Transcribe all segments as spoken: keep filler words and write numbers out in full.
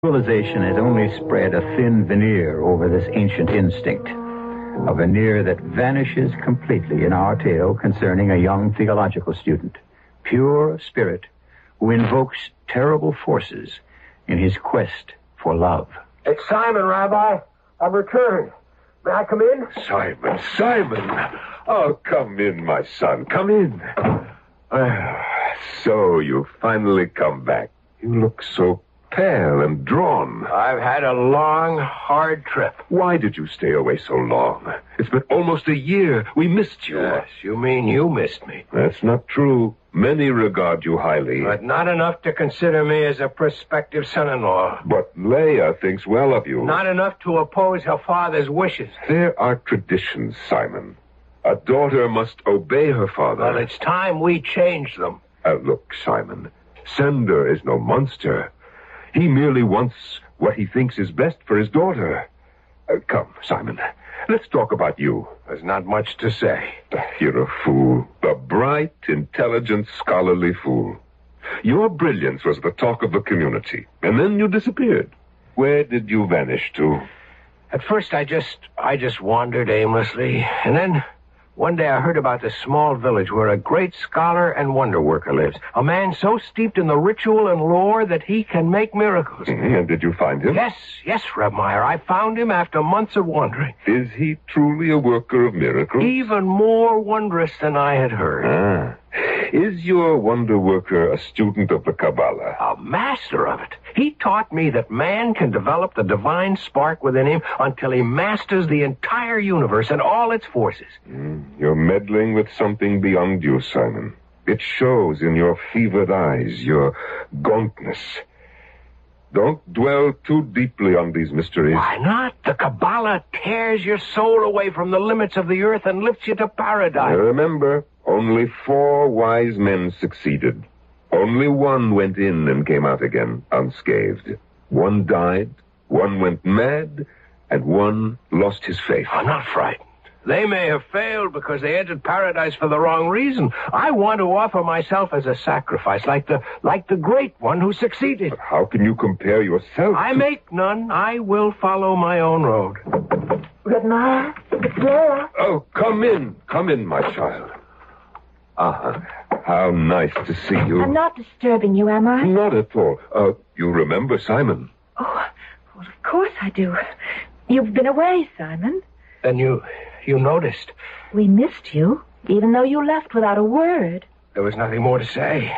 Civilization has only spread a thin veneer over this ancient instinct, a veneer that vanishes completely in our tale concerning a young theological student, pure of spirit, who invokes terrible forces in his quest for love. It's Simon, Rabbi. I've returned. May I come in? Simon, Simon. Oh, come in, my son. Come in. Ah, so you finally come back. You look so pale and drawn. I've had a long, hard trip. Why did you stay away so long? It's been almost a year. We missed you. Yes, you mean you missed me. That's not true. Many regard you highly. But not enough to consider me as a prospective son-in-law. But Leah thinks well of you. Not enough to oppose her father's wishes. There are traditions, Simon. A daughter must obey her father. Well, it's time we changed them. Uh, look, Simon, Sender is no monster. He merely wants what he thinks is best for his daughter. Uh, come, Simon, let's talk about you. There's not much to say. You're a fool. A bright, intelligent, scholarly fool. Your brilliance was the talk of the community, and then you disappeared. Where did you vanish to? At first, I just, I just wandered aimlessly, and then one day I heard about this small village where a great scholar and wonder worker lives. A man so steeped in the ritual and lore that he can make miracles. Mm-hmm. And did you find him? Yes, yes, Reb Meyer. I found him after months of wandering. Is he truly a worker of miracles? Even more wondrous than I had heard. Ah. Is your wonder worker a student of the Kabbalah? A master of it. He taught me that man can develop the divine spark within him until he masters the entire universe and all its forces. Mm, you're meddling with something beyond you, Simon. It shows in your fevered eyes, your gauntness. Don't dwell too deeply on these mysteries. Why not? The Kabbalah tears your soul away from the limits of the earth and lifts you to paradise. Now remember, only four wise men succeeded. Only one went in and came out again unscathed. One died, one went mad, and one lost his faith. I'm not frightened. They may have failed because they entered paradise for the wrong reason. I want to offer myself as a sacrifice, like the like the great one who succeeded. But how can you compare yourself I to... make none. I will follow my own road. Good night. It's Leah. Oh, come in. Come in, my child. Ah, how nice to see you. I'm not disturbing you, am I? Not at all. Uh, you remember Simon? Oh, well, of course I do. You've been away, Simon. Then you... you noticed. We missed you, even though you left without a word. There was nothing more to say.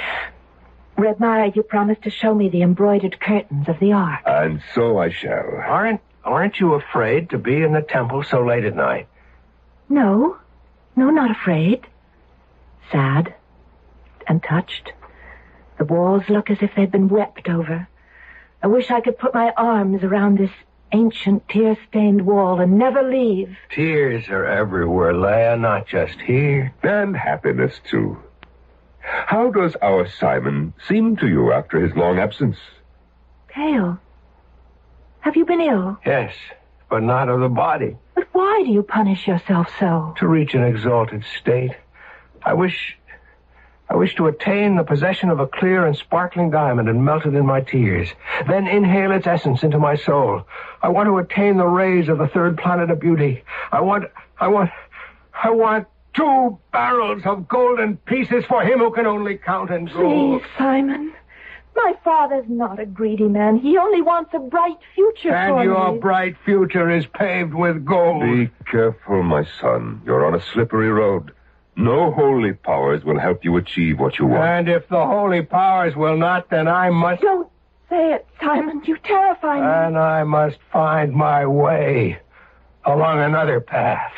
Reb Meyer, you promised to show me the embroidered curtains of the ark. And so I shall. Aren't aren't you afraid to be in the temple so late at night? No. No, not afraid. Sad and touched. The walls look as if they'd been wept over. I wish I could put my arms around this ancient tear-stained wall and never leave. Tears are everywhere, Leah, not just here. And happiness, too. How does our Simon seem to you after his long absence? Pale. Have you been ill? Yes, but not of the body. But why do you punish yourself so? To reach an exalted state. I wish... I wish to attain the possession of a clear and sparkling diamond and melt it in my tears. Then inhale its essence into my soul. I want to attain the rays of the third planet of beauty. I want... I want... I want two barrels of golden pieces for him who can only count in gold. Please, Simon. My father's not a greedy man. He only wants a bright future and for your me. bright future is paved with gold. Be careful, my son. You're on a slippery road. No holy powers will help you achieve what you want. And if the holy powers will not, then I must... Don't say it, Simon. You terrify me. And I must find my way along another path.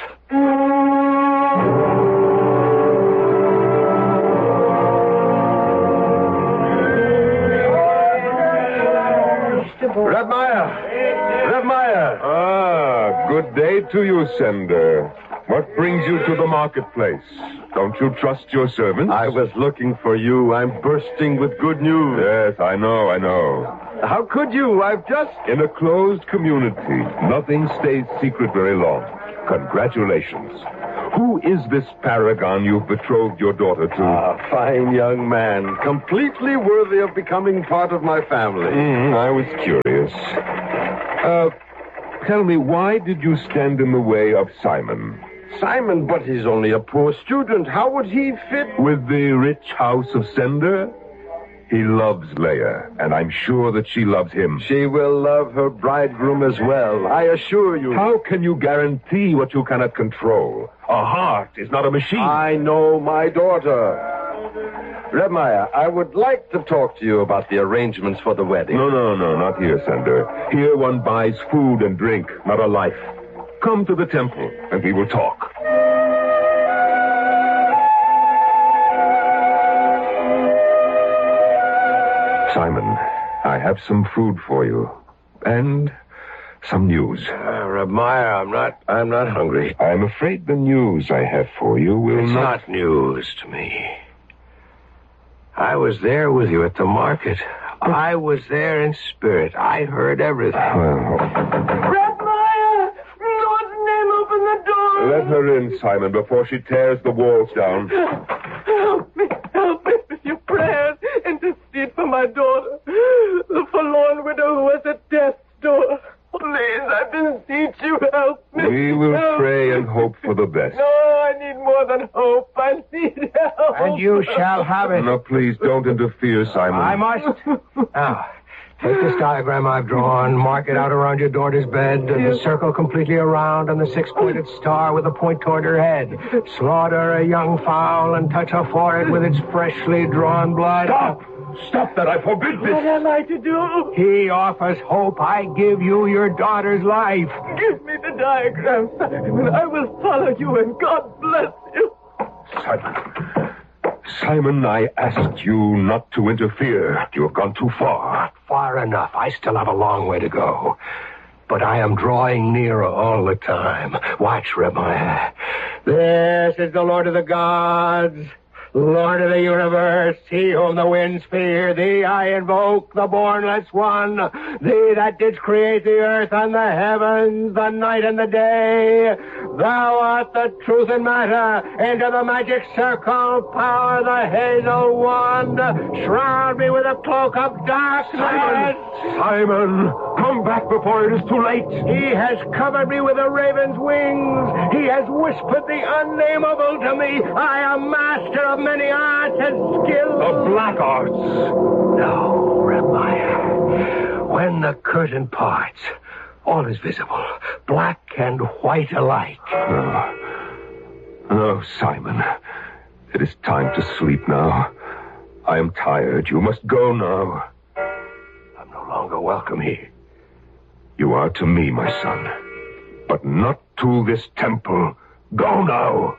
Reb Meyer! Reb Meyer! Ah, good day to you, Sender. What brings you to the marketplace? Don't you trust your servants? I was looking for you. I'm bursting with good news. Yes, I know, I know. How could you? I've just... In a closed community, nothing stays secret very long. Congratulations. Who is this paragon you've betrothed your daughter to? A fine young man, completely worthy of becoming part of my family. Mm, I was curious. Uh, tell me, why did you stand in the way of Simon? Simon, but he's only a poor student. How would he fit? With the rich house of Sender? He loves Leia, and I'm sure that she loves him. She will love her bridegroom as well, I assure you. How can you guarantee what you cannot control? A heart is not a machine. I know my daughter. Reb Maya, I would like to talk to you about the arrangements for the wedding. No, no, no, not here, Sender. Here one buys food and drink, not a life. Come to the temple, and we will talk. Simon, I have some food for you. And some news. Uh, Reb Maya, I'm not, I'm not hungry. I'm afraid the news I have for you will It's not... not news to me. I was there with you at the market. I was there in spirit. I heard everything. Well, Reb Maya! Lord's name, open the door! let her in, Simon, before she tears the walls down. Help me, help me with your prayers. Intercede for my daughter, the forlorn widow who was at death's door. Please, I beseech you, help me. We will help pray me. and hope for the best. No, I need more than hope. I need help. And you shall have it. No, please, don't interfere, Simon. I must. Now, take this diagram I've drawn, mark it out around your daughter's bed, and the circle completely around, and the six-pointed star with a point toward her head. Slaughter a young fowl and touch her forehead with its freshly drawn blood. Stop! Stop that! I forbid What this! am I to do? He offers hope. I give you your daughter's life. Give me the diagram, Simon. I will follow you, and God bless you. Simon. Simon, I asked you not to interfere. You have gone too far. Far enough. I still have a long way to go. But I am drawing nearer all the time. Watch, Reb Maya. This is the Lord of the gods, Lord of the universe, he whom the winds fear. Thee I invoke, the bornless one, thee that didst create the earth and the heavens, the night and the day. Thou art the truth and matter. Into the magic circle, power the hazel wand. Shroud me with a cloak of darkness. Simon! Simon! Come back before it is too late. He has covered me with a raven's wings. He has whispered the unnameable to me. I am master of many arts and skills. The black arts. No, Reb Maya. When the curtain parts, all is visible, black and white alike. No. No, Simon. It is time to sleep now. I am tired. You must go now. I'm no longer welcome here. You are to me, my son. But not to this temple. Go now.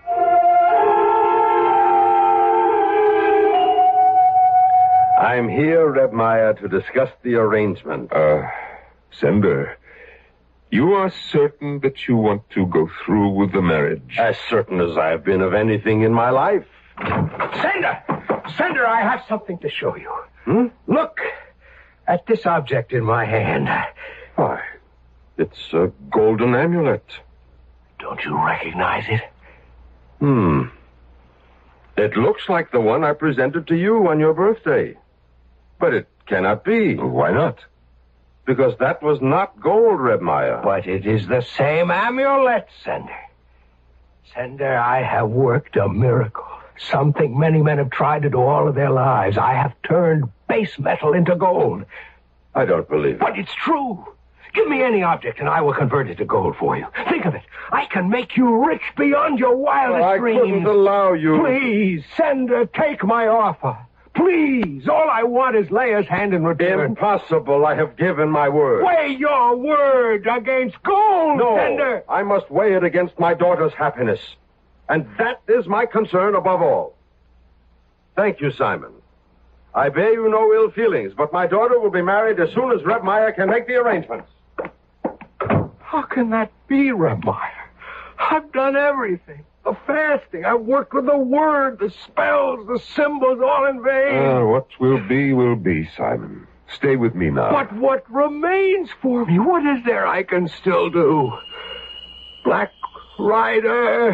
I'm here, Reb Maya, to discuss the arrangement. Uh, Sender, you are certain that you want to go through with the marriage? As certain as I have been of anything in my life. Sender! Sender, I have something to show you. Hmm? Look at this object in my hand. Why, it's a golden amulet. Don't you recognize it? Hmm. It looks like the one I presented to you on your birthday. But it cannot be. Why not? Because that was not gold, Reb Maya. But it is the same amulet, Sender. Sender, I have worked a miracle. Something many men have tried to do all of their lives. I have turned base metal into gold. I don't believe it. But it's true. Give me any object and I will convert it to gold for you. Think of it. I can make you rich beyond your wildest I dreams. couldn't allow you. Please, Sender, take my offer. Please. All I want is Leia's hand in return. Impossible. I have given my word. Weigh your word against gold, No, Sender. I must weigh it against my daughter's happiness. And that is my concern above all. Thank you, Simon. I bear you no ill feelings, but my daughter will be married as soon as Reb Maya can make the arrangements. How can that be, Reb Maya? I've done everything. The fasting. I've worked with the word, the spells, the symbols, all in vain. Uh, what will be, will be, Simon. Stay with me now. But what remains for me? What is there I can still do? Black Rider,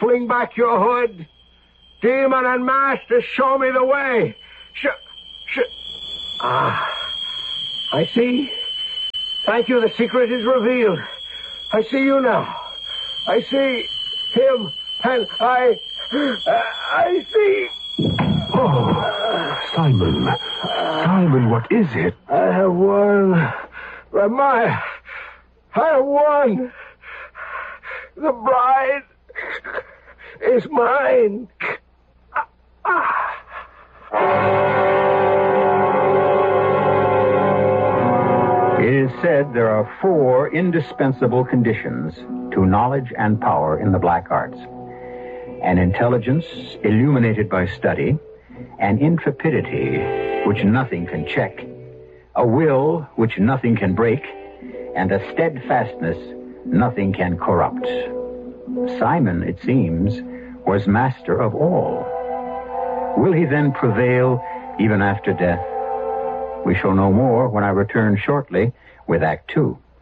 fling back your hood. Demon and master, show me the way. Sh- sh- ah, I see. Thank you, the secret is revealed. I see you now. I see him, and I... Uh, I see... Oh, Simon. Simon, what is it? I have won. Ramaya, I have won. The bride is mine. It is said there are four indispensable conditions to knowledge and power in the black arts. An intelligence illuminated by study, an intrepidity which nothing can check, a will which nothing can break, and a steadfastness nothing can corrupt. Simon, it seems, was master of all. Will he then prevail even after death? We shall know more when I return shortly with Act Two.